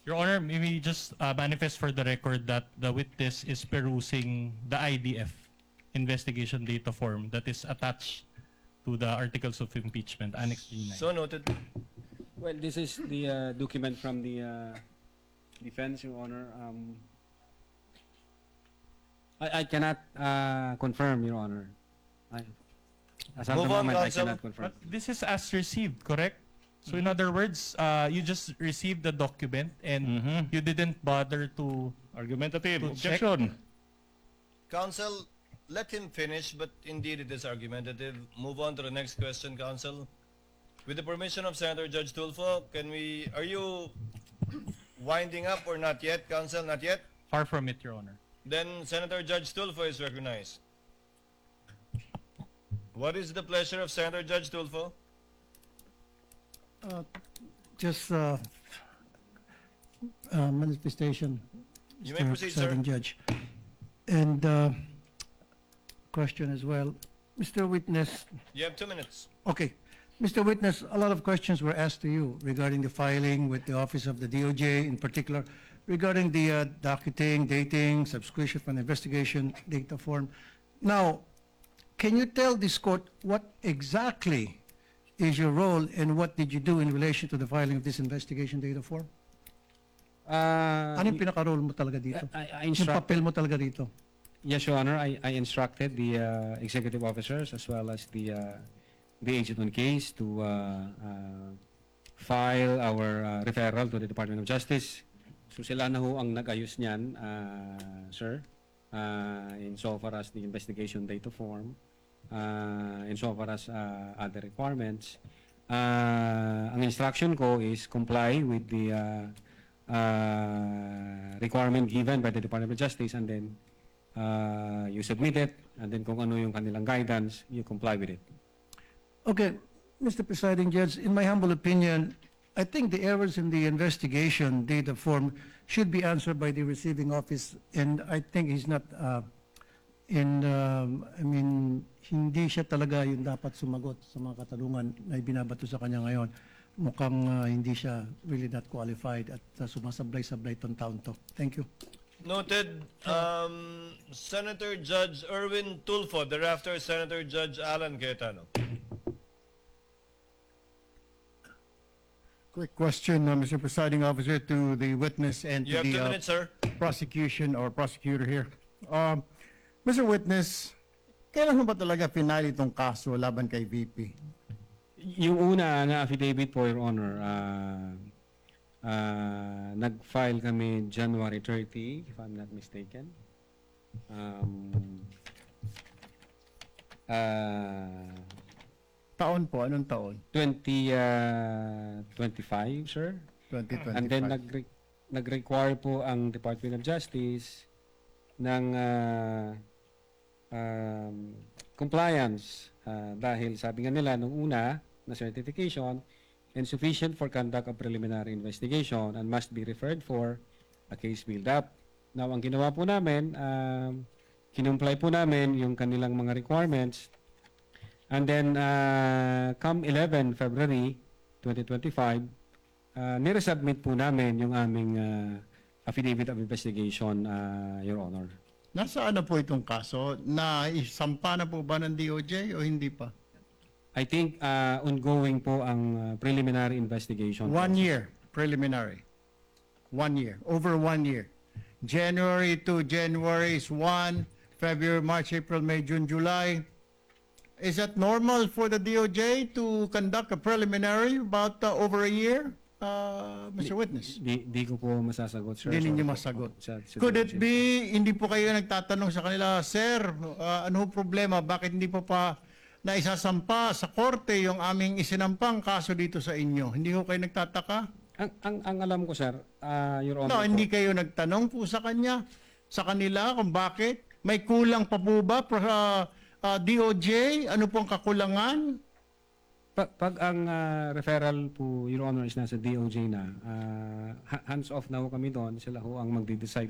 Your Honor, maybe just manifest for the record that the witness is perusing the IDF investigation data form that is attached to the articles of impeachment, Annex G9. So noted. Well, this is the document from the defense, Your Honor. I cannot confirm, Your Honor. As of the Move on, moment, I counsel. cannot confirm. But this is as received, correct? So in other words, you just received the document and you didn't bother to... Argumentative. To check. Objection. Counsel, let him finish, but indeed it is argumentative. Move on to the next question, counsel. With the permission of Senator Judge Tulfo, are you winding up or not yet, counsel? Not yet? Far from it, Your Honor. Then Senator Judge Tulfo is recognized. What is the pleasure of Senator Judge Tulfo? Just manifestation, You may Mr. proceed, sir. Presiding Judge. And question as well. Mr. Witness, You have 2 minutes. okay. Mr. Witness, a lot of questions were asked to you regarding the filing with the Office of the DOJ, in particular, regarding the docketing, dating, subscription for an investigation data form. Now, can you tell this court what exactly is your role and what did you do in relation to the filing of this investigation data form? Ano yung pinaka-role mo talaga dito? I Yung papel mo talaga dito? Yes, Your Honor. I instructed the executive officers as well as the agent on case to file our referral to the Department of Justice. So sila na ho ang nag-ayos niyan, sir, insofar as the investigation data form, insofar as other requirements. Ang instruction ko is comply with the requirement given by the Department of Justice, and then you submit it, and then kung ano yung kanilang guidance, you comply with it. Okay, Mr. Presiding Judge, in my humble opinion, I think the errors in the investigation data form should be answered by the receiving office, and I think he's not, hindi siya talaga yung dapat sumagot sa mga katanungan na ibinabato sa kanya ngayon. Mukhang hindi siya really that qualified at sumasablay-sablay itong taon to. Thank you. Noted. Senator Judge Erwin Tulfo, thereafter Senator Judge Alan Cayetano. Quick question, Mr. Presiding Officer, to the witness and You to have 2 the minutes, sir. prosecution or prosecutor here. Mr. Witness, kailan mo ba talaga finali itong kaso laban kay VP? Yung una na affidavit po, Your Honor, nag-file kami January 30, if I'm not mistaken. Taon po, anong taon? 2025, sir. 2025. And then nag-require po ang Department of Justice ng compliance dahil sabi nga nila nung una na certification insufficient for conduct of preliminary investigation and must be referred for a case build-up. Now, ang ginawa po namin, kinumply po namin yung kanilang mga requirements. And then, come 11 February 2025, niresubmit po namin yung aming affidavit of investigation, Your Honor. Nasaan na po itong kaso? Na isampa na po ba ng DOJ o hindi pa? I think ongoing po ang preliminary investigation. 1 year, preliminary. 1 year, over 1 year. January to January is 1, February, March, April, May, June, July. Is that normal for the DOJ to conduct a preliminary about over a year, Mr. Witness? Di ko po masasagot, sir. Hindi ninyo So, masagot. sa- Could it be, hindi po kayo nagtatanong sa kanila, Sir, ano problema? Bakit hindi po pa naisasampa sa korte yung aming isinampang kaso dito sa inyo? Hindi ko kayo nagtataka? Ang alam ko, sir, Your Honor. No, hindi kayo nagtanong po sa kanila kung bakit? May kulang pa po ba DOJ? Ano pong kakulangan? Pag ang referral po, Your Honor, is nasa DOJ na, hands off na ho kami doon. Sila ho ang magde-decide